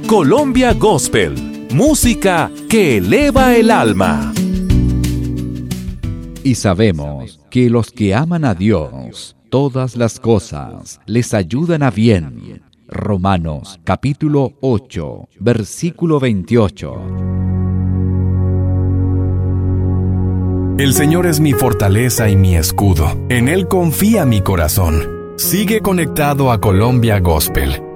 Colombia Gospel, música que eleva el alma. Y sabemos que los que aman a Dios, todas las cosas les ayudan a bien. Romanos capítulo 8, versículo 28. El Señor es mi fortaleza y mi escudo. En Él confía mi corazón. Sigue conectado a Colombia Gospel